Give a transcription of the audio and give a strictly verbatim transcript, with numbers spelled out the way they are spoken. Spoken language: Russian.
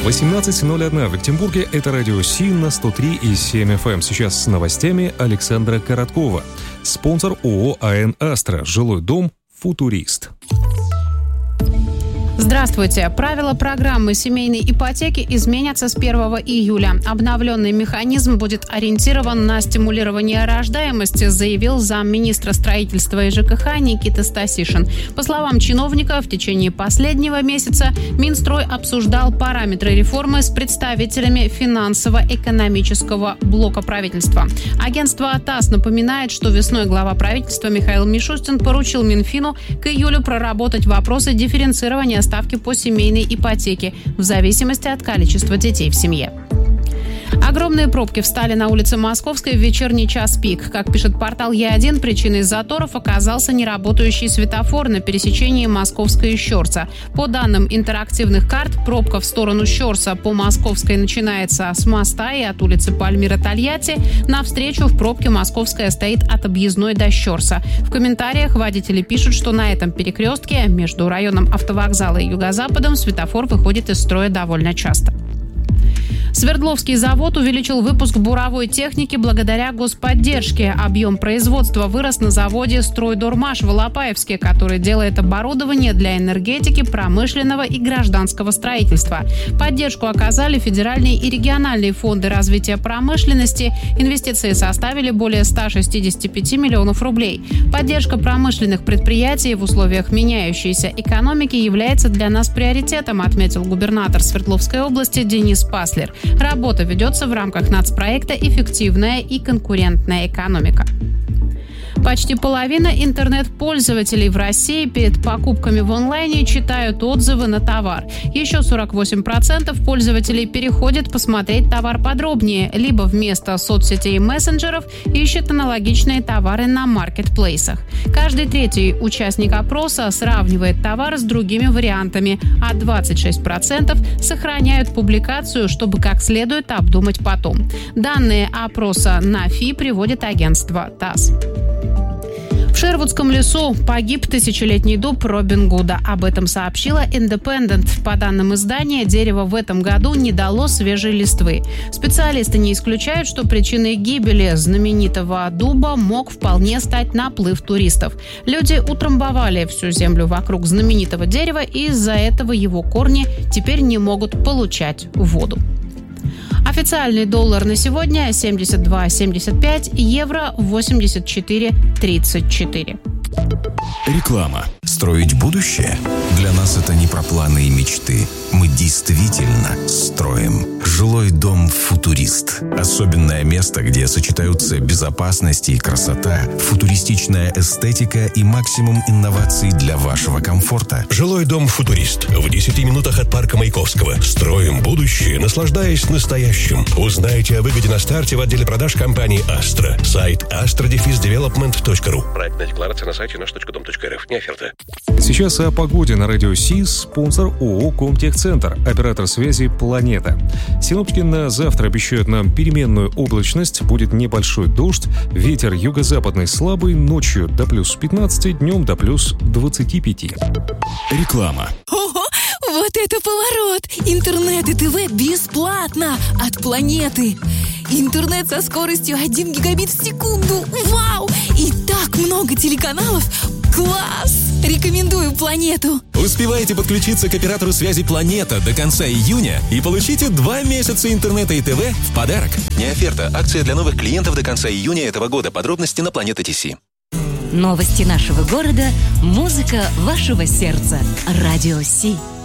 восемнадцать ноль один в Екатеринбурге. Это радио Си на сто три и семь эф эм. Сейчас с новостями Александра Короткова. Спонсор ООО АН «Астра». Жилой дом «Футурист». Здравствуйте. Правила программы семейной ипотеки изменятся с первого июля. Обновленный механизм будет ориентирован на стимулирование рождаемости, заявил замминистра строительства и ЖКХ Никита Стасишин. По словам чиновника, в течение последнего месяца Минстрой обсуждал параметры реформы с представителями финансово-экономического блока правительства. Агентство ТАСС напоминает, что весной глава правительства Михаил Мишустин поручил Минфину к июлю проработать вопросы дифференцирования ставки по семейной ипотеке в зависимости от количества детей в семье. Огромные пробки встали на улице Московской в вечерний час пик. Как пишет портал Е один, причиной заторов оказался неработающий светофор на пересечении Московской и Щорса. По данным интерактивных карт, пробка в сторону Щорса по Московской начинается с моста и от улицы Пальмира-Тольятти. Навстречу в пробке Московская стоит от объездной до Щорса. В комментариях водители пишут, что на этом перекрестке между районом автовокзала и юго-западом светофор выходит из строя довольно часто. Свердловский завод увеличил выпуск буровой техники благодаря господдержке. Объем производства вырос на заводе «Стройдормаш» в Алапаевске, который делает оборудование для энергетики, промышленного и гражданского строительства. Поддержку оказали федеральные и региональные фонды развития промышленности. Инвестиции составили более ста шестидесяти пяти миллионов рублей. Поддержка промышленных предприятий в условиях меняющейся экономики является для нас приоритетом, отметил губернатор Свердловской области Денис Паслер. Работа ведется в рамках нацпроекта «Эффективная и конкурентная экономика». Почти половина интернет-пользователей в России перед покупками в онлайне читают отзывы на товар. Еще сорок восемь процентов пользователей переходят посмотреть товар подробнее, либо вместо соцсетей и мессенджеров ищут аналогичные товары на маркетплейсах. Каждый третий участник опроса сравнивает товар с другими вариантами, а двадцать шесть процентов сохраняют публикацию, чтобы как следует обдумать потом. Данные опроса на ФИ приводит агентство ТАСС. В Шервудском лесу погиб тысячелетний дуб Робин Гуда. Об этом сообщила Independent. По данным издания, дерево в этом году не дало свежей листвы. Специалисты не исключают, что причиной гибели знаменитого дуба мог вполне стать наплыв туристов. Люди утрамбовали всю землю вокруг знаменитого дерева, и из-за этого его корни теперь не могут получать воду. Официальный доллар на сегодня семьдесят два семьдесят пять, евро восемьдесят четыре тридцать четыре. Реклама. Строить будущее? Для нас это не про планы и мечты. Мы действительно строим. Жилой дом «Футурист». Особенное место, где сочетаются безопасность и красота, футуристичная эстетика и максимум инноваций для вашего комфорта. Жилой дом «Футурист» в десяти минутах от парка Маяковского. Строим будущее, наслаждаясь настоящим. Узнайте о выгоде на старте в отделе продаж компании «Астра». Сайт астра девелопмент точка ру. Проектная декларация на сайте наш точка дом точка эр эф. Не оферта. Сейчас о погоде на радио Си. Спонсор ООО «Комтехцентр». Оператор связи «Планета». Синоптики на завтра обещают нам переменную облачность. Будет небольшой дождь. Ветер юго-западный слабый. Ночью до плюс пятнадцати, днем до плюс двадцати пяти. Реклама. Ого, вот это поворот! Интернет и ТВ бесплатно от Планеты. Интернет со скоростью один гигабит в секунду. Вау! И так много телеканалов. Класс! Рекомендую Планету. Успевайте подключиться к оператору связи «Планета» до конца июня и получите два месяца интернета и ТВ в подарок. Не оферта. Акция для новых клиентов до конца июня этого года. Подробности на Планета ТС. Новости нашего города. Музыка вашего сердца. Радио Си.